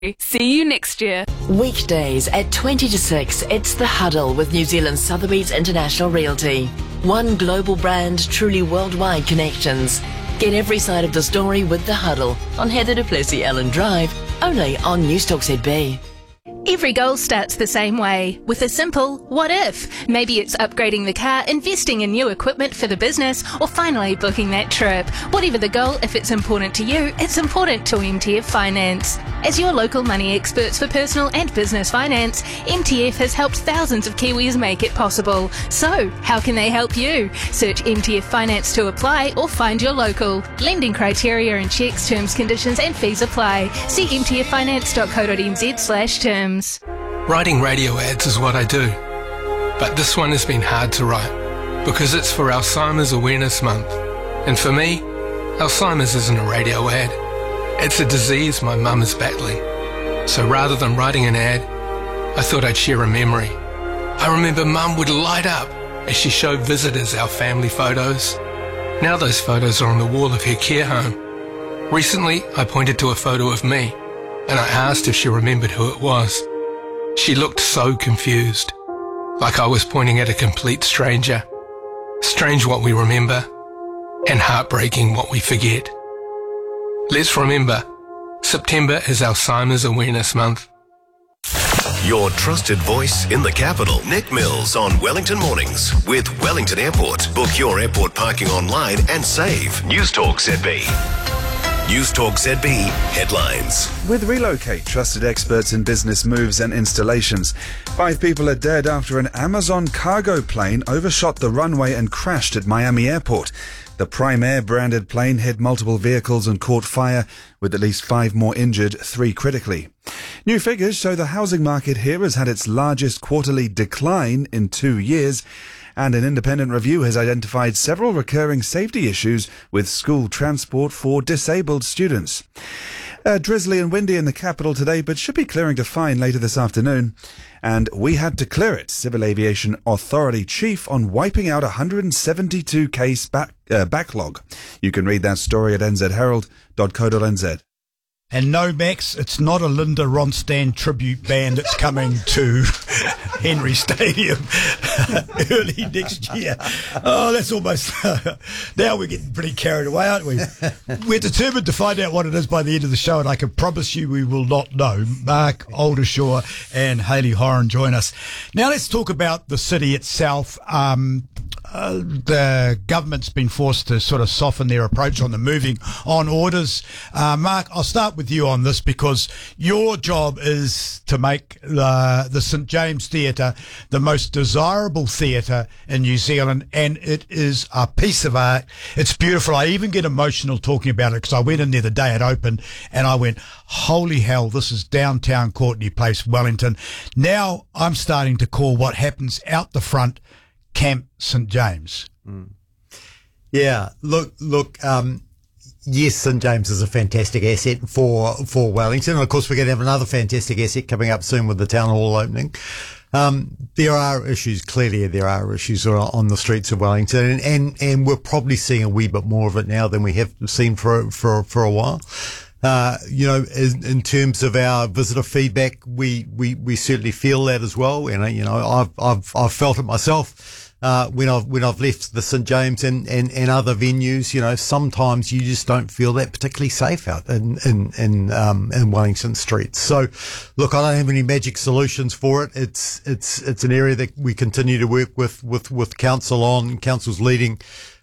See you next year. Weekdays at 20 to 6, it's The Huddle with New Zealand Sotheby's International Realty. One global brand, truly worldwide connections. Get every side of the story with The Huddle on Heather du Plessis-Allen Drive, only on Newstalk ZB. Every goal starts the same way, with a simple what if. Maybe it's upgrading the car, investing in new equipment for the business, or finally booking that trip. Whatever the goal, if it's important to you, it's important to MTF Finance. As your local money experts for personal and business finance, MTF has helped thousands of Kiwis make it possible. So, how can they help you? Search MTF Finance to apply or find your local. Lending criteria and checks, terms, conditions and fees apply. See mtffinance.co.nz/terms. Writing radio ads is what I do, but this one has been hard to write because it's for Alzheimer's Awareness Month. And for me, Alzheimer's isn't a radio ad. It's a disease my mum is battling. So rather than writing an ad, I thought I'd share a memory. I remember Mum would light up as she showed visitors our family photos. Now those photos are on the wall of her care home. Recently, I pointed to a photo of me and I asked if she remembered who it was. She looked so confused, like I was pointing at a complete stranger. Strange what we remember, and heartbreaking what we forget. Let's remember, September is Alzheimer's Awareness Month. Your trusted voice in the capital. Nick Mills on Wellington Mornings with Wellington Airport. Book your airport parking online and save. Newstalk ZB. Newstalk ZB headlines. With Relocate, trusted experts in business moves and installations. 5 people are dead after an Amazon cargo plane overshot the runway and crashed at Miami Airport. The Prime Air branded plane hit multiple vehicles and caught fire, with at least 5 more injured, 3 critically. New figures show the housing market here has had its largest quarterly decline in 2 years. And an independent review has identified several recurring safety issues with school transport for disabled students. Drizzly and windy in the capital today, but should be clearing to fine later this afternoon. And we had to clear it. Civil Aviation Authority chief on wiping out 172 case backlog. You can read that story at nzherald.co.nz. And no, Max, it's not a Linda Ronstadt tribute band that's coming to Henry Stadium early next year. Oh, that's almost... now we're getting pretty carried away, aren't we? We're determined to find out what it is by the end of the show, and I can promise you we will not know. Mark Oldershaw and Hayley Horan join us. Now let's talk about the city itself. The government's been forced to sort of soften their approach on the moving on orders. Mark, I'll start with you on this because your job is to make the St James Theatre the most desirable theatre in New Zealand, and it is a piece of art. It's beautiful. I even get emotional talking about it because I went in there the day it opened and I went, holy hell, this is downtown Courtenay Place, Wellington. Now I'm starting to call what happens out the front Camp St James. Yeah, look. Yes, St James is a fantastic asset for Wellington, and of course we're going to have another fantastic asset coming up soon with the town hall opening. There are issues. Clearly, there are issues on the streets of Wellington, and we're probably seeing a wee bit more of it now than we have seen for a while. In terms of our visitor feedback, we certainly feel that as well. And, I've felt it myself. When I've left the St James and other venues, sometimes you just don't feel that particularly safe out in Wellington streets. So, look, I don't have any magic solutions for it. It's an area that we continue to work with council on. Council's leading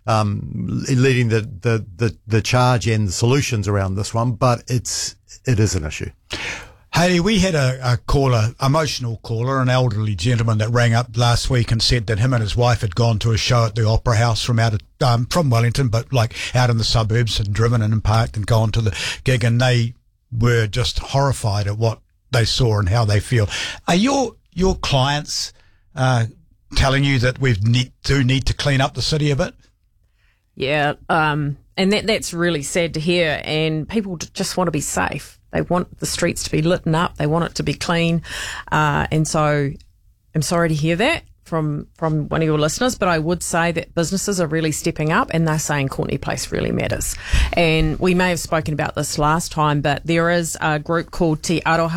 the charge and the solutions around this one, but it is an issue. Hayley, we had a caller, emotional caller, an elderly gentleman that rang up last week and said that him and his wife had gone to a show at the Opera House from Wellington, but like out in the suburbs, and driven and parked and gone to the gig, and they were just horrified at what they saw and how they feel. Are your clients telling you that we do need to clean up the city a bit? Yeah, and that's really sad to hear, and people just want to be safe. They want the streets to be lit up. They want it to be clean. And so I'm sorry to hear that from one of your listeners, but I would say that businesses are really stepping up and they're saying Courtney Place really matters. And we may have spoken about this last time, but there is a group called Te Aroha